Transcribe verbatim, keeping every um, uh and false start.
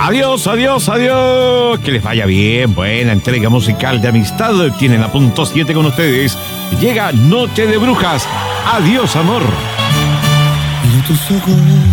Adiós, adiós, adiós. Que les vaya bien. Buena entrega musical de amistad. Tienen a punto siete con ustedes. Llega Noche de Brujas. Adiós, amor. Miro tus ojos